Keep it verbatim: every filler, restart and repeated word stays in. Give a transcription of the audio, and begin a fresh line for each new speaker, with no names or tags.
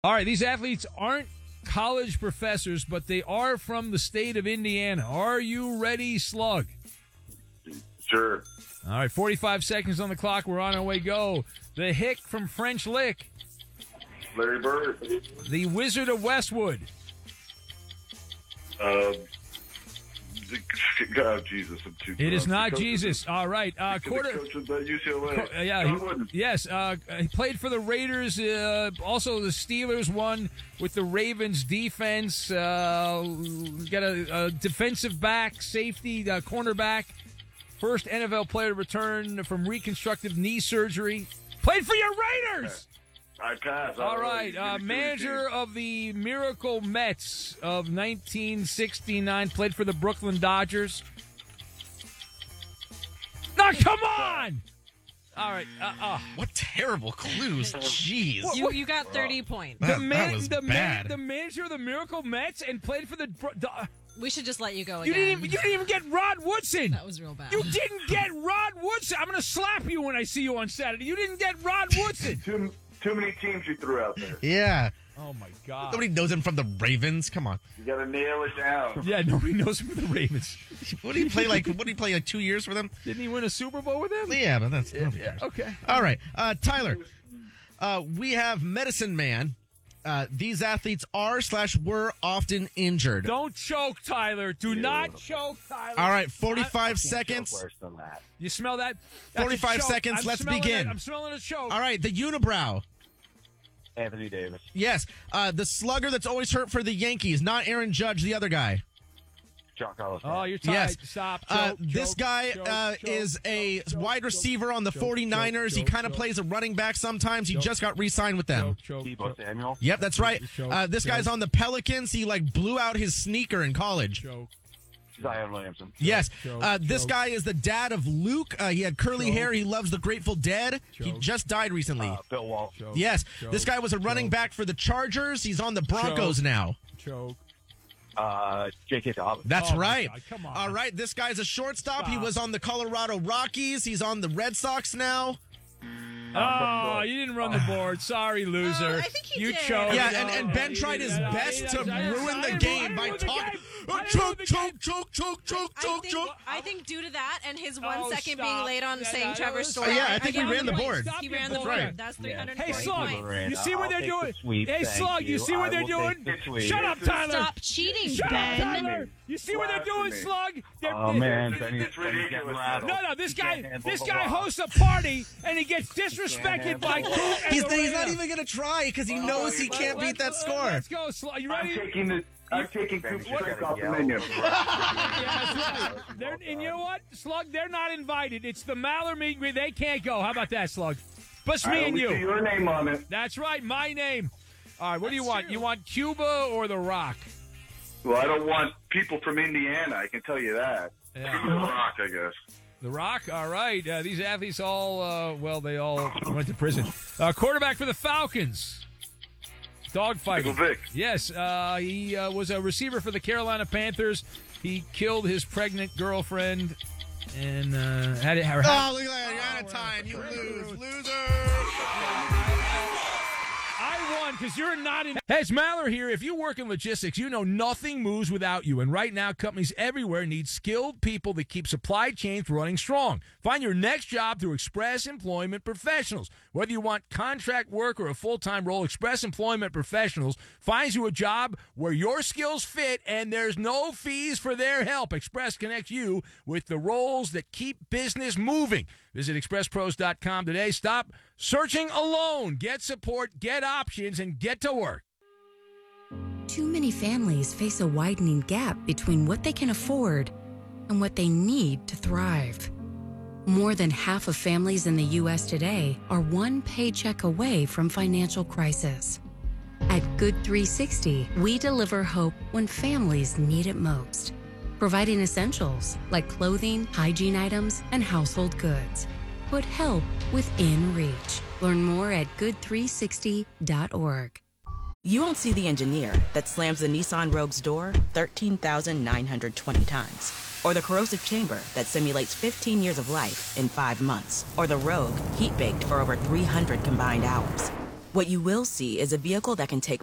All right, these athletes aren't college professors, but they are from the state of Indiana. Are you ready, Slug?
Sure.
All right, forty-five seconds on the clock. We're on our way. Go. The Hick from French Lick.
Larry Bird.
The Wizard of Westwood.
Uh, God, Jesus. I'm too
It is
drunk.
not
The coach
Jesus. All right. Uh,
of- the
quarter.
coach of the U C L A.
Co- uh, yeah,
John
he-
Wooden.
yes. Uh, he played for the Raiders. Uh, also, the Steelers won with the Ravens defense. Uh, got a, a defensive back, safety, uh, cornerback. First N F L player to return from reconstructive knee surgery. Played for your Raiders.
I pass.
All right. Uh, manager of the Miracle Mets of nineteen sixty-nine. Played for the Brooklyn Dodgers. No, come on! All right. Uh, uh.
What terrible clues. Jeez.
You you got thirty points.
That-
The,
that
man,
was
the, man,
bad.
the manager of the Miracle Mets and played for the. the uh,
We should just let you go
you
again.
didn't even. You didn't even get Rod Woodson.
That was real bad.
You didn't get Rod Woodson. I'm going to slap you when I see you on Saturday. You didn't get Rod Woodson.
Too, too many teams you threw out there.
Yeah.
Oh my God.
Nobody knows him from the Ravens. Come on.
You got to nail it down.
Yeah, nobody knows him for the Ravens.
What did he play like? What did he play like two years for them?
Didn't he win a Super Bowl with them?
Yeah, but that's
Yeah. Okay.
all right. Uh, Tyler, uh, we have Medicine Man. Uh, these athletes are slash were often injured.
Don't choke, Tyler. Do not choke, Tyler.
All right, forty-five
Joke
seconds.
worse than that.
You smell that? That's a
forty-five
choke.
seconds.
I'm
Let's
smelling
begin.
it. I'm smelling a choke.
All right, the unibrow.
Anthony Davis.
Yes, uh, the slugger that's always hurt for the Yankees, not Aaron Judge, the other guy.
John Carlos.
Oh, you're tired.
Yes.
Stop.
Uh,
Choke,
this
choke,
guy
choke,
uh,
choke,
is a
choke, choke,
wide
choke,
receiver on the
choke,
forty-niners.
choke,
He kind of
choke,
plays a running back sometimes. He
choke,
just got re-signed with them.
choke, choke,
Debo
choke,
Samuel.
Yep, that's right.
Choke,
Uh, this guy's
choke.
on the Pelicans. He like blew out his sneaker in college.
choke.
Zion Williamson.
Yes,
choke,
uh, this
choke.
guy is the dad of Luke. Uh, he had curly
Choke.
hair. He loves the Grateful Dead. He
Choke.
just died recently.
Uh, Bill Walsh.
Choke,
yes,
choke,
this guy was a running
choke,
back for the Chargers. He's on the Broncos
Choke.
now.
Choke.
Uh, J K. Dobbins.
That's
Oh, my
right.
God, come on.
All right, this guy's a shortstop. He
Stop.
was on the Colorado Rockies. He's on the Red Sox now.
Oh, you didn't run the board. Sorry, loser.
Oh, I think he
you
did.
choked.
Yeah,
Oh,
and, and Ben
He
tried
did.
his
I- I-
best
I-
to
I- I-
ruin
I
the
didn't-
game
I
by
didn't ruin the
talking.
game.
Oh,
I didn't
choke,
ruin the
choke,
game.
choke, choke, choke,
I
choke,
think,
choke.
I think due to that and his one
Oh,
second
stop.
being late on
Yeah,
saying
yeah,
Trevor's
yeah,
story.
yeah, I think we
give
ran
him
the
points.
board.
Stop
He
your
ran the
bullshit.
board. That's three hundred
Hey,
forty
Slug,
points.
you see what
I'll
they're
take
doing?
the sweep,
Hey,
thank
Slug, you
you.
see what
I
they're
will
doing?
take the sweep.
Shut up, Tyler.
Stop cheating,
Shut up,
Ben.
Tyler. You see what they're doing,
Blasphemy.
Slug? They're,
Oh,
they're-
man.
they're-
Benny's,
they're-
Benny's getting rattled.
No, no, this
He
guy,
can't handle
this
the
guy
law.
hosts a party and he gets disrespected
handle
by
the
Coop
law.
and
He's, he's not
Lorena.
even going to try because he knows he can't beat that score.
Let's go, Slug. You
I'm
ready?
taking the. I'm taking Coop's drink off the menu.
Yeah, that's right. They're, and you know what, Slug? They're not invited. It's the Maller meet and greet. They can't go. How about that, Slug? Just me
I
and
only see
you.
your name on it.
That's right, my name. All right, what do you
That's
want?
true.
You want Cuba or The Rock?
Well, I don't want people from Indiana. I can tell you that.
Yeah.
The Rock, I guess.
The Rock, all right. Uh, these athletes all, uh, well, they all went to prison. Uh, quarterback for the Falcons. Dogfighting.
Michael Vick.
Yes, uh, he uh, was a receiver for the Carolina Panthers. He killed his pregnant girlfriend and uh, had it. Had,
Oh, look at that. You're out of time. You lose. Loser.
I won because you're not in. Hey, it's Maller here. If you work in logistics, you know nothing moves without you. And right now, companies everywhere need skilled people that keep supply chains running strong. Find your next job through Express Employment Professionals. Whether you want contract work or a full-time role, Express Employment Professionals finds you a job where your skills fit and there's no fees for their help. Express connects you with the roles that keep business moving. Visit express pros dot com today. Stop searching alone. Get support, get options, and get to work.
Too many families face a widening gap between what they can afford and what they need to thrive. More than half of families in the U S today are one paycheck away from financial crisis. At Good three sixty, we deliver hope when families need it most, providing essentials like clothing, hygiene items, and household goods. Put help within reach. Learn more at good three sixty dot org.
You won't see the engineer that slams the Nissan Rogue's door thirteen thousand nine hundred twenty times. Or the corrosive chamber that simulates fifteen years of life in five months. Or the Rogue heat-baked for over three hundred combined hours. What you will see is a vehicle that can take